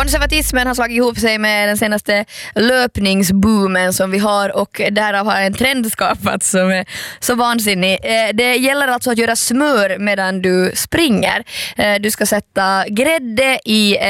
Konservatismen har slagit ihop sig med den senaste löpningsboomen som vi har, och därav har en trend skapats som är så vansinnig. Det gäller alltså att göra smör medan du springer. Du ska sätta grädde i